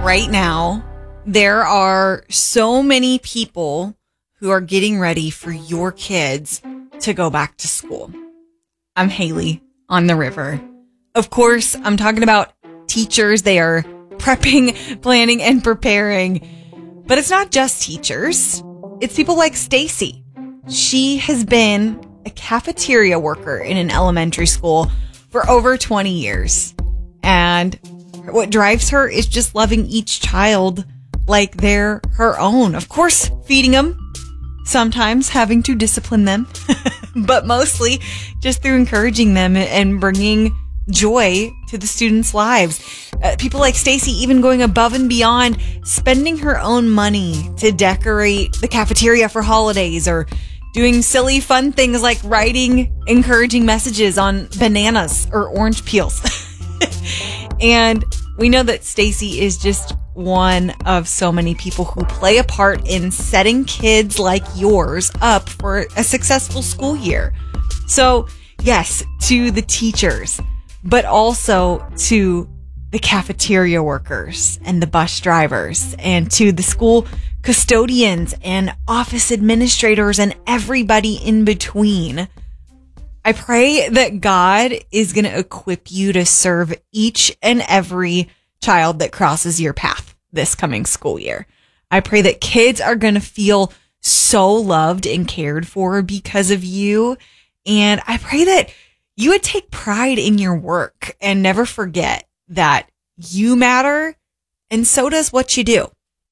right now, there are so many people who are getting ready for your kids to go back to school. I'm Haley on the river. Of course, I'm talking about teachers. They are prepping, planning, and preparing. But it's not just teachers. It's people like Stacy. She has been a cafeteria worker in an elementary school for over 20 years. And what drives her is just loving each child like they're her own. Of course, feeding them, sometimes having to discipline them, but mostly just through encouraging them and bringing joy to the students' lives. People like Stacy even going above and beyond, spending her own money to decorate the cafeteria for holidays, or doing silly fun things like writing encouraging messages on bananas or orange peels. And we know that Stacy is just one of so many people who play a part in setting kids like yours up for a successful school year. So yes, to the teachers, but also to the cafeteria workers and the bus drivers, and to the school custodians and office administrators and everybody in between. I pray that God is going to equip you to serve each and every child that crosses your path this coming school year. I pray that kids are going to feel so loved and cared for because of you. And I pray that you would take pride in your work and never forget that you matter, and so does what you do.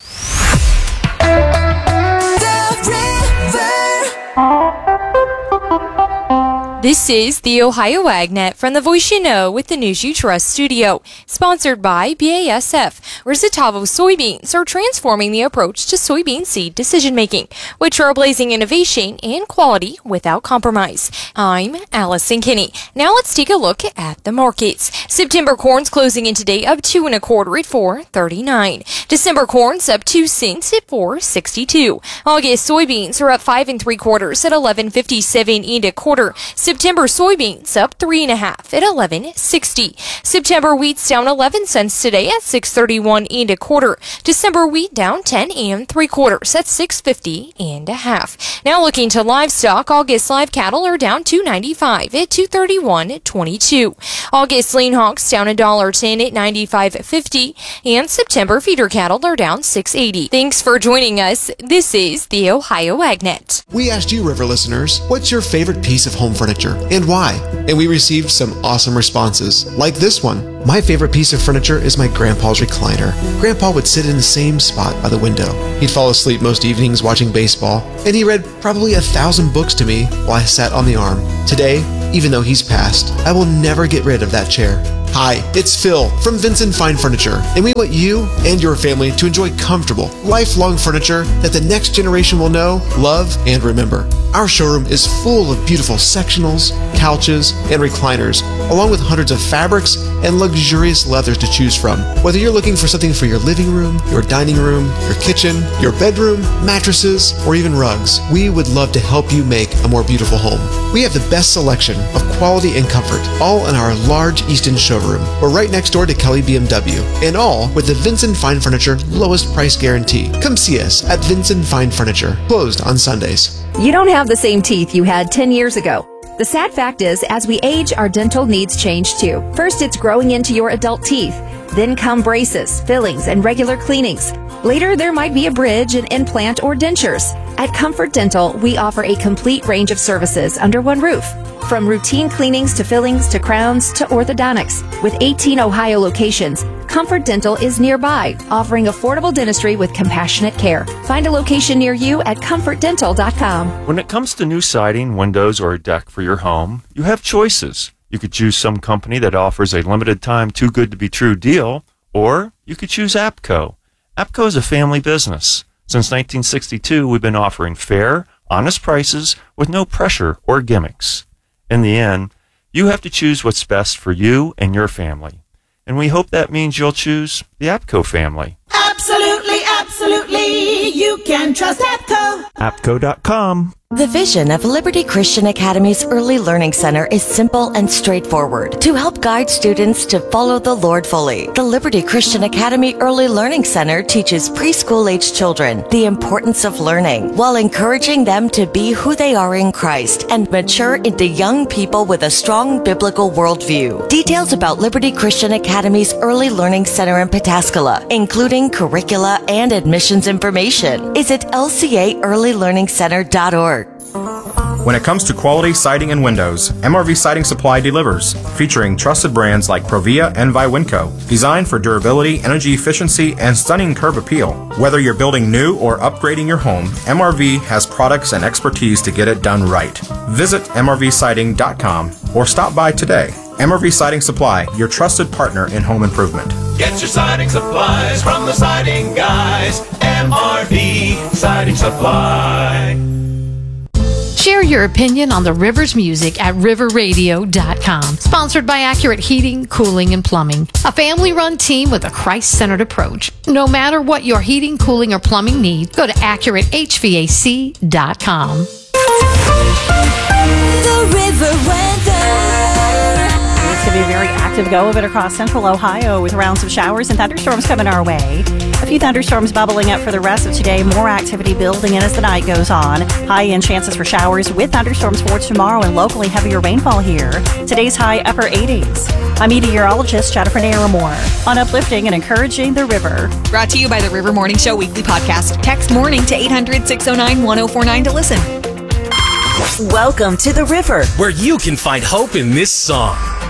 This is the Ohio AgNet from the Voice You Know with the News You Trust studio, sponsored by BASF, where Zetavo soybeans are transforming the approach to soybean seed decision-making, with trailblazing innovation and quality without compromise. I'm Allison Kinney. Now let's take a look at the markets. September corn's closing in today up 2 1/4 at $4.39. December corn's up 2 cents at $4.62. August soybeans are up 5 3/4 at $11.57 1/4. September soybeans up 3 1/2 at $11.60. September wheat's down 11 cents today at $6.31 1/4. December wheat down 10 3/4 at $6.50 1/2. Now looking to livestock, August live cattle are down $2.95 at $231.22. August lean hogs down $1.10 at $95.50, and September feeder cattle are down $6.80. Thanks for joining us. This is the Ohio AgNet. We asked you, River listeners, what's your favorite piece of home furniture and why? And we received some awesome responses, like this one. My favorite piece of furniture is my grandpa's recliner. Grandpa would sit in the same spot by the window. He'd fall asleep most evenings watching baseball, and he read probably 1,000 books to me while I sat on the arm. Today, even though he's passed, I will never get rid of that chair. Hi, it's Phil from Vincent Fine Furniture, and we want you and your family to enjoy comfortable, lifelong furniture that the next generation will know, love, and remember. Our showroom is full of beautiful sectionals, couches, and recliners, along with hundreds of fabrics and luxurious leathers to choose from. Whether you're looking for something for your living room, your dining room, your kitchen, your bedroom, mattresses, or even rugs, we would love to help you make a more beautiful home. We have the best selection of quality and comfort, all in our large Easton showroom. We're right next door to Kelly BMW, and all with the Vincent Fine Furniture lowest price guarantee. Come see us at Vincent Fine Furniture, closed on Sundays. You don't have the same teeth you had 10 years ago. The sad fact is, as we age, our dental needs change too. First, it's growing into your adult teeth. Then come braces, fillings, and regular cleanings. Later, there might be a bridge, an implant, or dentures. At Comfort Dental, we offer a complete range of services under one roof. From routine cleanings to fillings to crowns to orthodontics. With 18 Ohio locations, Comfort Dental is nearby, offering affordable dentistry with compassionate care. Find a location near you at comfortdental.com. When it comes to new siding, windows, or a deck for your home, you have choices. You could choose some company that offers a limited time too good to be true deal, or you could choose APCO. APCO is a family business. Since 1962, we've been offering fair, honest prices with no pressure or gimmicks. In the end, you have to choose what's best for you and your family. And we hope that means you'll choose the APCO family. Absolutely, absolutely. You can trust APCO. APCO.com. The vision of Liberty Christian Academy's Early Learning Center is simple and straightforward. To help guide students to follow the Lord fully, the Liberty Christian Academy Early Learning Center teaches preschool-age children the importance of learning while encouraging them to be who they are in Christ and mature into young people with a strong biblical worldview. Details about Liberty Christian Academy's Early Learning Center in Pataskala, including curricula and admissions information, is at lcaearlylearningcenter.org. When it comes to quality siding and windows, MRV Siding Supply delivers, featuring trusted brands like Provia and Viwinco, designed for durability, energy efficiency, and stunning curb appeal. Whether you're building new or upgrading your home, MRV has products and expertise to get it done right. Visit mrvsiding.com or stop by today. MRV Siding Supply, your trusted partner in home improvement. Get your siding supplies from the siding guys. MRV Siding Supply. Share your opinion on the River's music at riverradio.com. Sponsored by Accurate Heating, Cooling, and Plumbing. A family-run team with a Christ-centered approach. No matter what your heating, cooling, or plumbing need, go to AccurateHVAC.com. The River Weather. It's going to be a very active go of it across central Ohio with rounds of showers and thunderstorms coming our way. A few thunderstorms bubbling up for the rest of today. More activity building in as the night goes on. High-end chances for showers with thunderstorms for tomorrow and locally heavier rainfall here. Today's high upper 80s. I'm meteorologist Jennifer Naramore on uplifting and encouraging the river. Brought to you by the River Morning Show Weekly Podcast. Text morning to 800-609-1049 to listen. Welcome to the river, where you can find hope in this song.